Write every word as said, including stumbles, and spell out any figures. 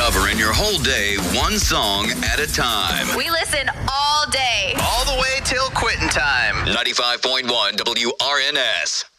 Covering your whole day, one song at a time. We listen all day. All the way till quitting time. ninety-five point one W R N S.